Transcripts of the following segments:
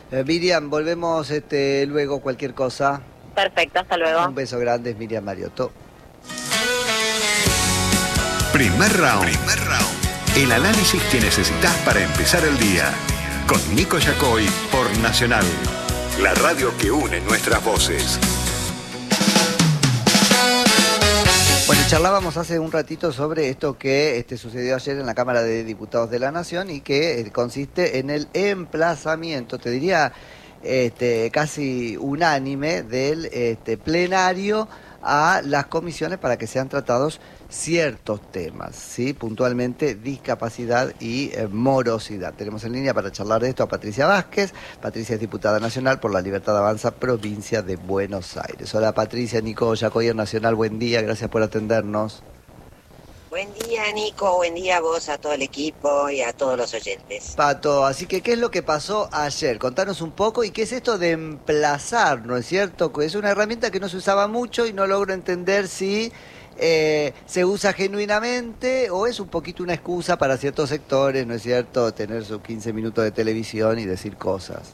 Miriam, volvemos luego cualquier cosa. Perfecto, hasta luego. Un beso grande, es Miriam Mariotto. Primer round. El análisis que necesitas para empezar el día. Con Nico Yacoy por Nacional. La radio que une nuestras voces. Bueno, charlábamos hace un ratito sobre esto que sucedió ayer en la Cámara de Diputados de la Nación y que consiste en el emplazamiento, te diría casi unánime, del plenario a las comisiones para que sean tratados ciertos temas, ¿sí? Puntualmente discapacidad y morosidad. Tenemos en línea para charlar de esto a Patricia Vázquez. Patricia es diputada nacional por La Libertad Avanza, provincia de Buenos Aires. Hola Patricia, Nico Yacoy Nacional, buen día, gracias por atendernos. Buen día, Nico, buen día a vos, a todo el equipo y a todos los oyentes. Pato, así que ¿qué es lo que pasó ayer? Contanos un poco y qué es esto de emplazar, ¿no es cierto? Que es una herramienta que no se usaba mucho y no logro entender si se usa genuinamente o es un poquito una excusa para ciertos sectores, ¿no es cierto? Tener sus 15 minutos de televisión y decir cosas.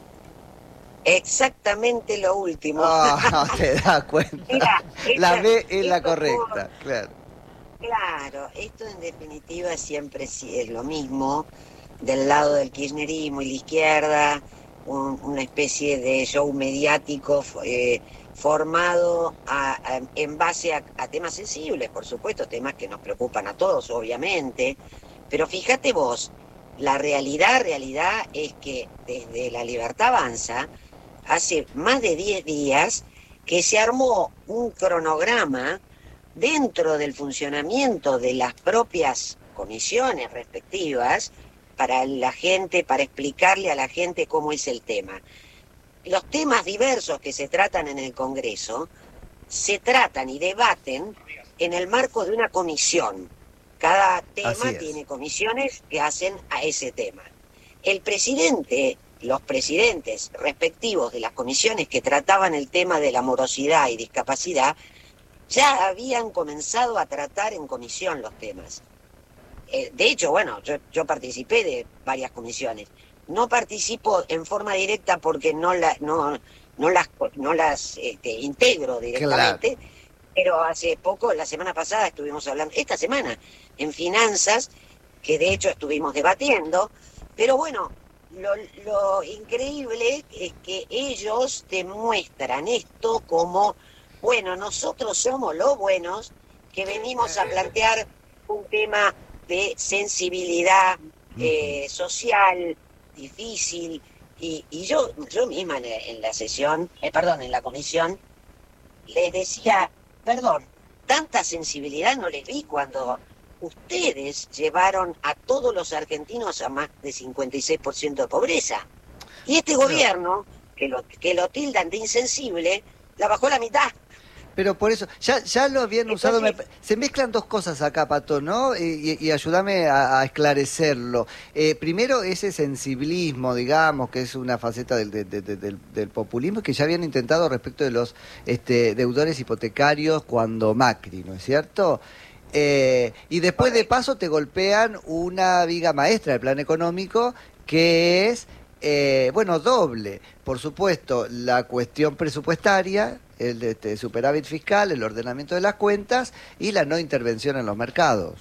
Exactamente lo último. Ah, te das cuenta. Mira, la B es la correcta, claro. Claro, esto en definitiva siempre es lo mismo, del lado del kirchnerismo y la izquierda, una especie de show mediático formado en base a temas sensibles, por supuesto, temas que nos preocupan a todos, obviamente, pero fíjate vos, la realidad es que desde La Libertad Avanza, hace más de 10 días que se armó un cronograma dentro del funcionamiento de las propias comisiones respectivas para la gente, para explicarle a la gente cómo es el tema. Los temas diversos que se tratan en el Congreso se tratan y debaten en el marco de una comisión. Cada tema tiene comisiones que hacen a ese tema. El presidente, los presidentes respectivos de las comisiones que trataban el tema de la morosidad y discapacidad, ya habían comenzado a tratar en comisión los temas. De hecho, bueno, yo participé de varias comisiones. No participo en forma directa porque no las integro directamente, claro. Pero hace poco, la semana pasada estuvimos hablando, esta semana, en finanzas, que de hecho estuvimos debatiendo, pero bueno, lo increíble es que ellos demuestran esto como, bueno, nosotros somos los buenos que venimos a plantear un tema de sensibilidad social difícil y yo misma en la sesión, en la comisión, les decía, tanta sensibilidad no les vi cuando ustedes llevaron a todos los argentinos a más de 56% de pobreza. Y este gobierno, que lo tildan de insensible, la bajó a la mitad. Pero por eso, ya lo habían usado, se mezclan dos cosas acá, Pato, ¿no? Y ayúdame a esclarecerlo. Primero, ese sensibilismo, digamos, que es una faceta del populismo que ya habían intentado respecto de los deudores hipotecarios cuando Macri, ¿no es cierto? Y después de paso te golpean una viga maestra del plan económico que es, doble. Por supuesto, la cuestión presupuestaria, el superávit fiscal, el ordenamiento de las cuentas y la no intervención en los mercados.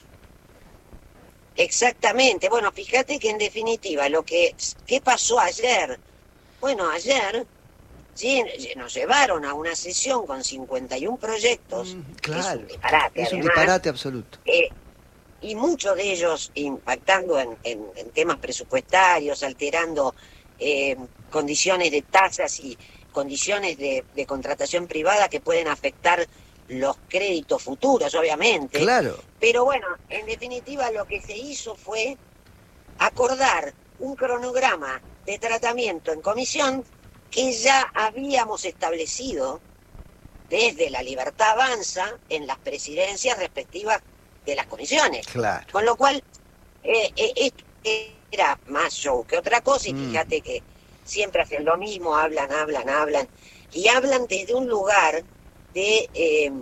Exactamente. Bueno, fíjate que en definitiva, ¿qué pasó ayer? Bueno, ayer nos llevaron a una sesión con 51 proyectos. Claro, es un disparate, es un disparate absoluto. Y muchos de ellos impactando en temas presupuestarios, alterando condiciones de tasas y condiciones de contratación privada que pueden afectar los créditos futuros, obviamente. Claro. Pero bueno, en definitiva lo que se hizo fue acordar un cronograma de tratamiento en comisión que ya habíamos establecido desde La Libertad Avanza en las presidencias respectivas de las comisiones. Claro. Con lo cual, esto era más show que otra cosa, y fíjate que siempre hacen lo mismo, hablan, y hablan desde un lugar de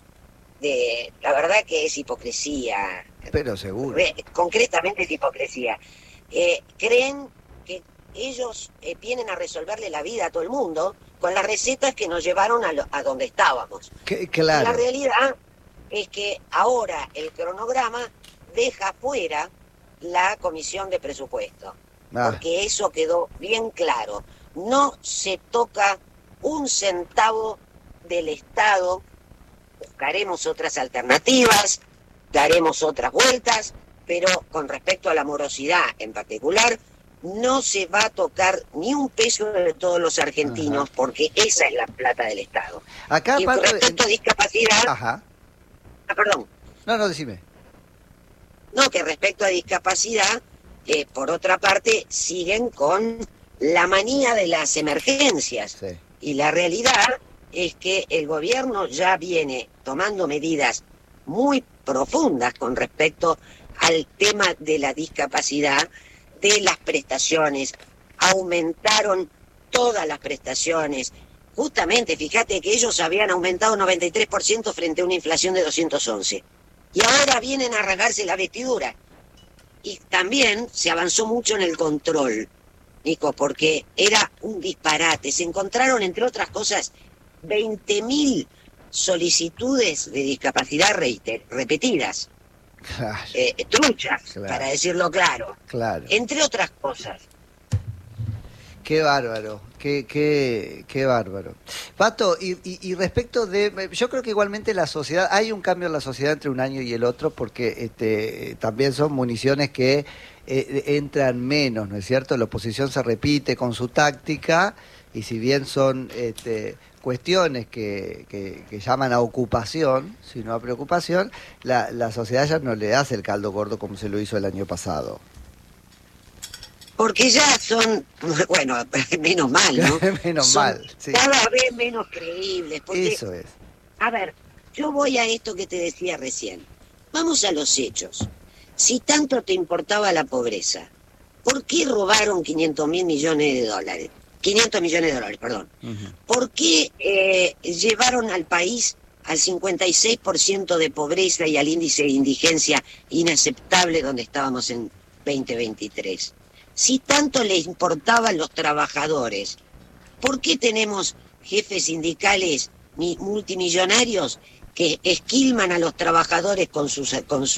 la verdad que es hipocresía. Pero seguro. Concretamente es hipocresía. Creen que ellos vienen a resolverle la vida a todo el mundo con las recetas que nos llevaron a donde estábamos. Claro. La realidad es que ahora el cronograma deja fuera la comisión de presupuesto, porque eso quedó bien claro. No se toca un centavo del Estado, buscaremos otras alternativas, daremos otras vueltas, pero con respecto a la morosidad en particular, no se va a tocar ni un peso de todos los argentinos, porque esa es la plata del Estado. Acá, y con respecto a discapacidad... Ajá. Perdón. No, decime. No, que respecto a discapacidad, por otra parte, siguen con la manía de las emergencias. Sí. Y la realidad es que el gobierno ya viene tomando medidas muy profundas con respecto al tema de la discapacidad, de las prestaciones. Aumentaron todas las prestaciones. Justamente, fíjate que ellos habían aumentado 93% frente a una inflación de 211. Y ahora vienen a rasgarse la vestidura. Y también se avanzó mucho en el control, Nico, porque era un disparate. Se encontraron, entre otras cosas, 20.000 solicitudes de discapacidad repetidas. Claro. Truchas, Claro. para decirlo claro. Claro. Entre otras cosas. Qué bárbaro, qué bárbaro. Pato, y respecto de, yo creo que igualmente la sociedad, hay un cambio en la sociedad entre un año y el otro, porque también son municiones que entran menos, ¿no es cierto? La oposición se repite con su táctica, y si bien son cuestiones que llaman a ocupación, sino a preocupación, la sociedad ya no le hace el caldo gordo como se lo hizo el año pasado. Porque ya son, bueno, menos mal, ¿no? Menos son mal, sí. Cada vez menos creíbles. Porque, eso es. a ver, yo voy a esto que te decía recién. Vamos a los hechos. Si tanto te importaba la pobreza, ¿por qué robaron 500 millones de dólares? 500 millones de dólares, perdón. Uh-huh. ¿Por qué llevaron al país al 56% de pobreza y al índice de indigencia inaceptable donde estábamos en 2023? Si tanto les importaban los trabajadores, ¿por qué tenemos jefes sindicales multimillonarios que esquilman a los trabajadores con sus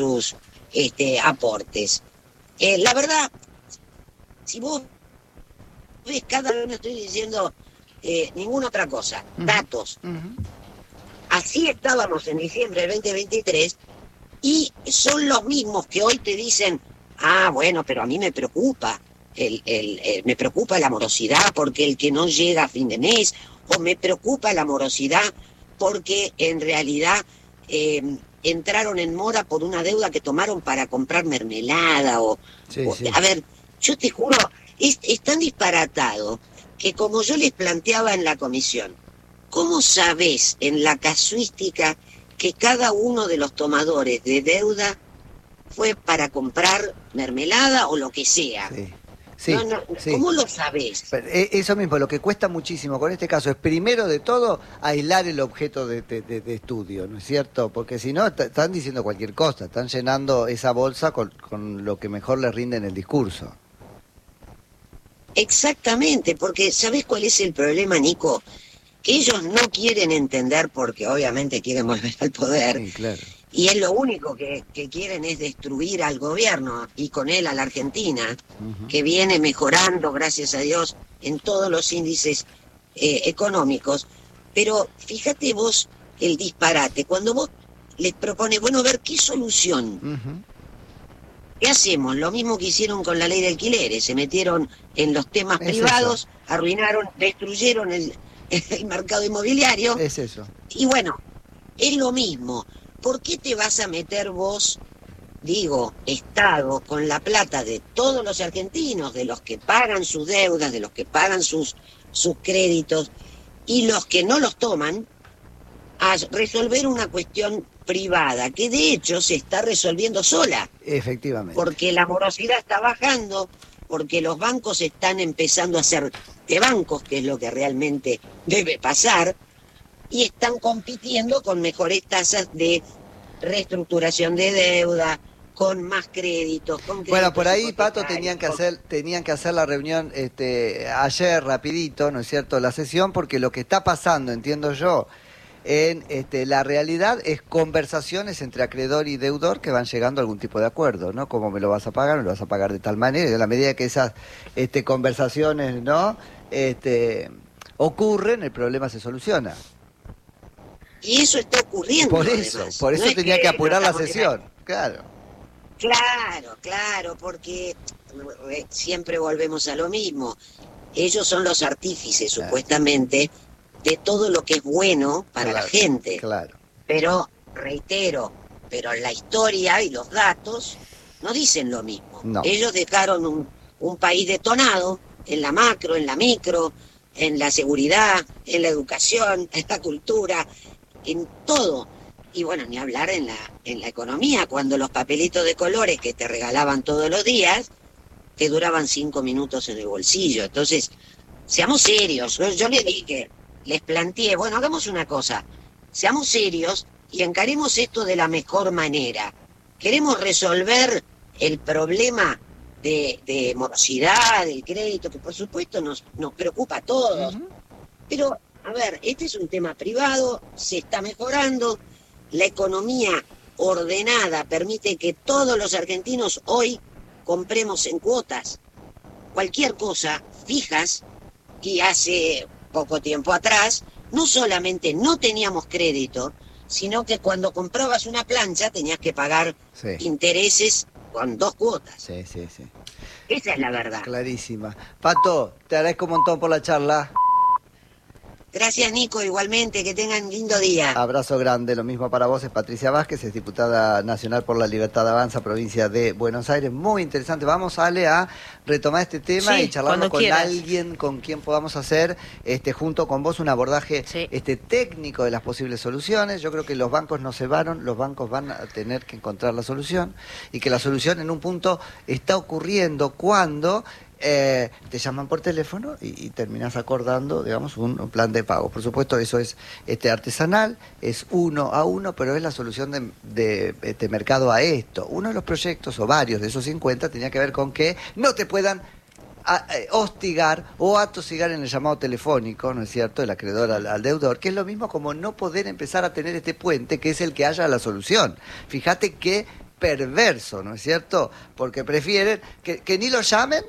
aportes? La verdad, si vos ves, cada vez no estoy diciendo ninguna otra cosa, datos. Uh-huh. Así estábamos en diciembre del 2023 y son los mismos que hoy te dicen: ah, bueno, pero a mí me preocupa, me preocupa la morosidad porque el que no llega a fin de mes, o me preocupa la morosidad porque en realidad entraron en mora por una deuda que tomaron para comprar mermelada, Sí. A ver, yo te juro, es tan disparatado que, como yo les planteaba en la comisión, ¿cómo sabés en la casuística que cada uno de los tomadores de deuda fue para comprar mermelada o lo que sea? Sí. Sí, sí. ¿Cómo lo sabés? Eso mismo, lo que cuesta muchísimo con este caso es, primero de todo, aislar el objeto de estudio, ¿no es cierto? Porque si no, están diciendo cualquier cosa, están llenando esa bolsa con lo que mejor les rinde en el discurso. Exactamente, porque ¿sabés cuál es el problema, Nico? Que ellos no quieren entender, porque obviamente quieren volver al poder. Sí, claro. Y es lo único que quieren es destruir al gobierno y con él a la Argentina, uh-huh, que viene mejorando, gracias a Dios, en todos los índices económicos. Pero fíjate vos el disparate. Cuando vos les propones, bueno, a ver, ¿qué solución? Uh-huh. ¿Qué hacemos? Lo mismo que hicieron con la ley de alquileres. Se metieron en los temas privados, arruinaron, destruyeron el mercado inmobiliario. Es eso. Y bueno, es lo mismo. ¿Por qué te vas a meter vos, digo, Estado, con la plata de todos los argentinos, de los que pagan sus deudas, de los que pagan sus créditos, y los que no los toman, a resolver una cuestión privada, que de hecho se está resolviendo sola? Efectivamente. Porque la morosidad está bajando, porque los bancos están empezando a ser de bancos, que es lo que realmente debe pasar, y están compitiendo con mejores tasas de reestructuración de deuda, con más créditos, con créditos. Bueno, por ahí, Pato, hipotecarios, tenían que hacer la reunión ayer, rapidito, ¿no es cierto?, la sesión, porque lo que está pasando, entiendo yo, en la realidad es conversaciones entre acreedor y deudor que van llegando a algún tipo de acuerdo, ¿no? ¿Cómo me lo vas a pagar? ¿Me lo vas a pagar de tal manera? Y a la medida que esas conversaciones, ¿no?, ocurren, el problema se soluciona. Y eso está ocurriendo. Por eso No tenía que apurar la estamos sesión, claro. Claro, porque siempre volvemos a lo mismo. Ellos son los artífices, Claro. supuestamente, de todo lo que es bueno para la gente. Claro. Pero, reitero, la historia y los datos no dicen lo mismo. No. Ellos dejaron un país detonado en la macro, en la micro, en la seguridad, en la educación, en la cultura, en todo. Y bueno, ni hablar en la economía, cuando los papelitos de colores que te regalaban todos los días te duraban 5 minutos en el bolsillo. Entonces, seamos serios. Yo les dije, les planteé, bueno, hagamos una cosa, seamos serios y encaremos esto de la mejor manera. Queremos resolver el problema de morosidad, del crédito, que por supuesto nos preocupa a todos. Uh-huh. Pero, a ver, este es un tema privado, se está mejorando, la economía ordenada permite que todos los argentinos hoy compremos en cuotas cualquier cosa fijas, y hace poco tiempo atrás no solamente no teníamos crédito, sino que cuando comprabas una plancha tenías que pagar intereses con 2 cuotas. Sí. Esa es la verdad. Clarísima. Pato, te agradezco un montón por la charla. Gracias, Nico, igualmente, que tengan lindo día. Abrazo grande, lo mismo para vos. Es Patricia Vázquez, es diputada nacional por la Libertad Avanza, provincia de Buenos Aires. Muy interesante. Vamos, Ale, a retomar este tema y charlarlo con alguien con quien podamos hacer, junto con vos, un abordaje técnico de las posibles soluciones. Yo creo que los bancos no se van, los bancos van a tener que encontrar la solución, y que la solución en un punto está ocurriendo cuando te llaman por teléfono y terminas acordando, digamos, un plan de pago. Por supuesto, eso es artesanal, es 1 a 1, pero es la solución de mercado a esto. Uno de los proyectos, o varios de esos 50, tenía que ver con que no te puedan hostigar o atosigar en el llamado telefónico, ¿no es cierto?, el acreedor al deudor, que es lo mismo como no poder empezar a tener este puente, que es el que haya la solución. Fíjate qué perverso, ¿no es cierto?, porque prefieren que ni lo llamen,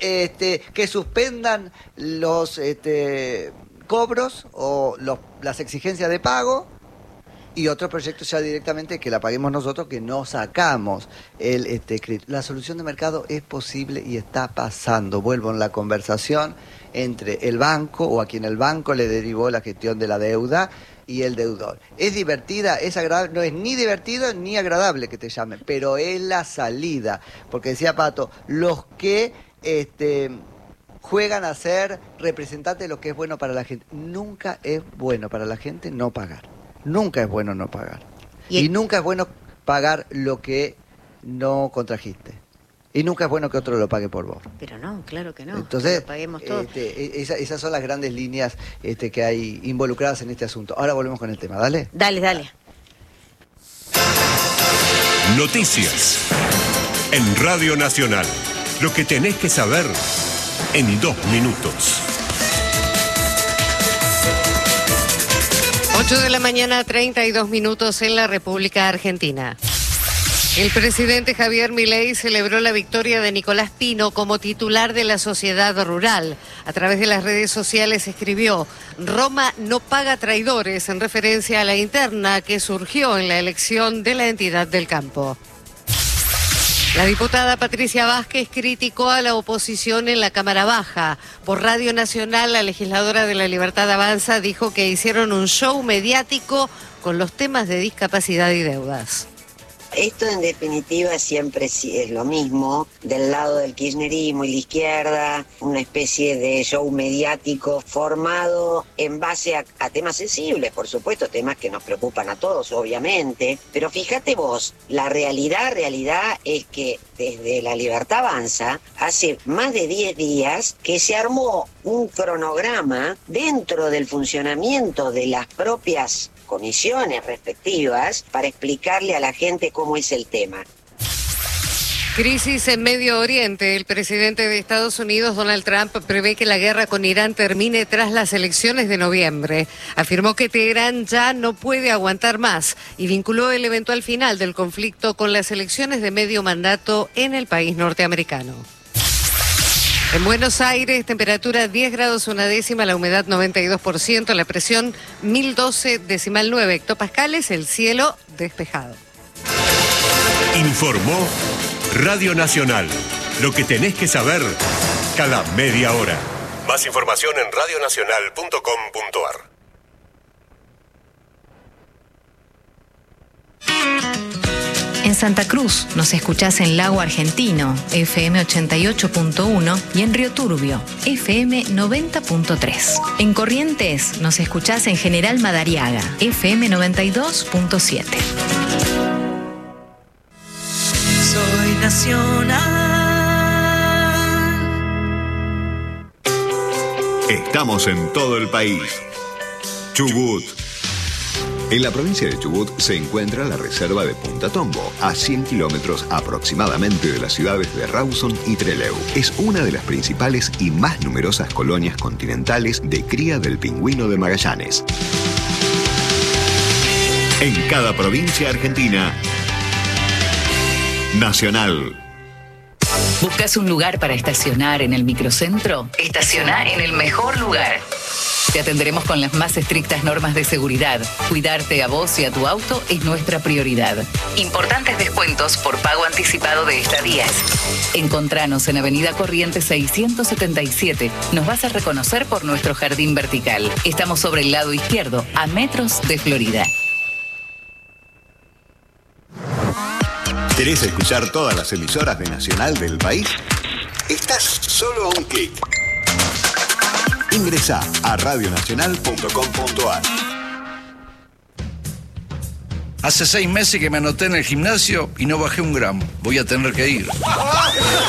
que suspendan los cobros o las exigencias de pago, y otros proyectos ya directamente que la paguemos nosotros, que no sacamos el crédito. La solución de mercado es posible y está pasando. Vuelvo en la conversación entre el banco, o a quien el banco le derivó la gestión de la deuda, y el deudor. ¿Es divertida? ¿Es agradable? No es ni divertido ni agradable que te llamen, pero es la salida. Porque decía Pato, los que juegan a ser representantes de lo que es bueno para la gente. Nunca es bueno para la gente no pagar. Nunca es bueno no pagar. Y nunca es bueno pagar lo que no contrajiste. Y nunca es bueno que otro lo pague por vos. Pero no, claro que no. Entonces, lo paguemos todos. Esas son las grandes líneas que hay involucradas en este asunto. Ahora volvemos con el tema, ¿dale? Dale. Noticias en Radio Nacional. Lo que tenés que saber en 2 minutos. 8 de la mañana, 32 minutos en la República Argentina. El presidente Javier Milei celebró la victoria de Nicolás Pino como titular de la Sociedad Rural. A través de las redes sociales escribió: Roma no paga traidores, en referencia a la interna que surgió en la elección de la entidad del campo. La diputada Patricia Vázquez criticó a la oposición en la Cámara Baja. Por Radio Nacional, la legisladora de la Libertad Avanza dijo que hicieron un show mediático con los temas de discapacidad y deudas. Esto en definitiva siempre es lo mismo, del lado del kirchnerismo y la izquierda, una especie de show mediático formado en base a temas sensibles, por supuesto, temas que nos preocupan a todos, obviamente, pero fíjate vos, la realidad es que desde la Libertad Avanza, hace más de 10 días que se armó un cronograma dentro del funcionamiento de las propias comisiones respectivas para explicarle a la gente cómo es el tema. Crisis en Medio Oriente. El presidente de Estados Unidos, Donald Trump, prevé que la guerra con Irán termine tras las elecciones de noviembre. Afirmó que Teherán ya no puede aguantar más y vinculó el eventual final del conflicto con las elecciones de medio mandato en el país norteamericano. En Buenos Aires, temperatura 10 grados 1 la humedad 92%, la presión 1012,9 hectopascales, el cielo despejado. Informó Radio Nacional. Lo que tenés que saber cada media hora. Más información en radionacional.com.ar. En Santa Cruz nos escuchás en Lago Argentino, FM 88.1 y en Río Turbio, FM 90.3. En Corrientes nos escuchás en General Madariaga, FM 92.7. Soy nacional. Estamos en todo el país. Chubut. En la provincia de Chubut se encuentra la reserva de Punta Tombo, a 100 kilómetros aproximadamente de las ciudades de Rawson y Trelew. Es una de las principales y más numerosas colonias continentales de cría del pingüino de Magallanes. En cada provincia argentina, Nacional. ¿Buscas un lugar para estacionar en el microcentro? Estaciona en el mejor lugar. Te atenderemos con las más estrictas normas de seguridad. Cuidarte a vos y a tu auto es nuestra prioridad. Importantes descuentos por pago anticipado de estadías. Encontranos en Avenida Corrientes 677. Nos vas a reconocer por nuestro jardín vertical. Estamos sobre el lado izquierdo, a metros de Florida. ¿Querés escuchar todas las emisoras de Nacional del país? Estás solo a un clic. Ingresá a radionacional.com.ar. Hace 6 meses que me anoté en el gimnasio y no bajé un gramo. Voy a tener que ir.